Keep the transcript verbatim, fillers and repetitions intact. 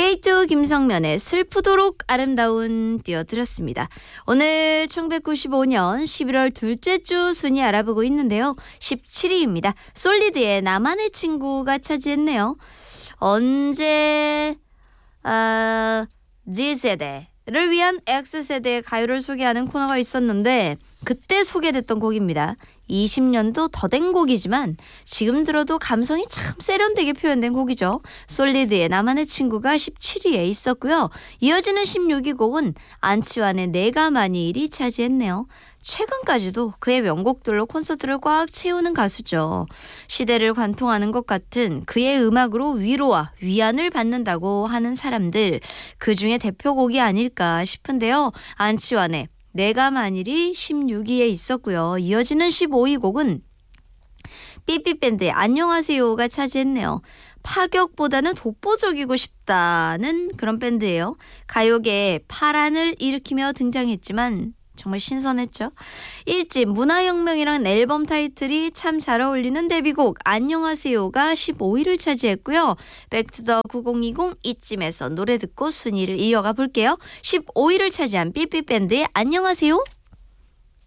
케이투 김성면의 슬프도록 아름다운 띄워드렸습니다. 오늘 천구백구십오 년 십일월 둘째 주 순위 알아보고 있는데요. 십칠 위입니다. 솔리드의 나만의 친구가 차지했네요. 언제 아, Z세대를 위한 X세대의 가요를 소개하는 코너가 있었는데 그때 소개됐던 곡입니다. 이십 년도 더 된 곡이지만 지금 들어도 감성이 참 세련되게 표현된 곡이죠. 솔리드의 나만의 친구가 십칠 위에 있었고요. 이어지는 십육 위 곡은 안치환의 내가 만일이 차지했네요. 최근까지도 그의 명곡들로 콘서트를 꽉 채우는 가수죠. 시대를 관통하는 것 같은 그의 음악으로 위로와 위안을 받는다고 하는 사람들, 그중에 대표곡이 아닐까 싶은데요. 안치환의 내가 만일이 십육 위에 있었고요. 이어지는 십오 위 곡은 삐삐밴드의 안녕하세요가 차지했네요. 파격보다는 독보적이고 싶다는 그런 밴드예요. 가요계에 파란을 일으키며 등장했지만 정말 신선했죠. 일 집 문화혁명이란 앨범 타이틀이 참 잘 어울리는 데뷔곡 안녕하세요가 십오 위를 차지했고요. 백투더 구천이십 이쯤에서 노래 듣고 순위를 이어가 볼게요. 십오 위를 차지한 삐삐밴드의 안녕하세요.